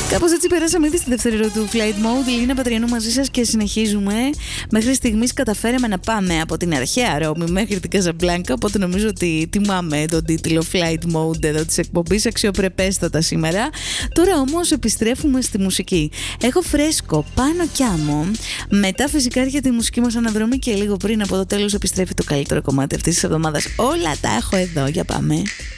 Κάπως έτσι περάσαμε ήδη στη δεύτερη ώρα του Flight Mode. Λίνα Πατριανού μαζί σας και συνεχίζουμε. Μέχρι στιγμής καταφέραμε να πάμε από την αρχαία Ρώμη μέχρι την Καζαμπλάνκα, οπότε νομίζω ότι τιμάμε τον τίτλο Flight Mode εδώ της εκπομπής αξιοπρεπέστατα σήμερα. Τώρα όμως επιστρέφουμε στη μουσική. Έχω φρέσκο Πάνο Κιάμο. Μετά φυσικά έρχεται η μουσική μας αναδρομή και λίγο πριν από το τέλος επιστρέφει το καλύτερο κομμάτι αυτής της εβδομάδας. Όλα τα έχω εδώ, για πάμε.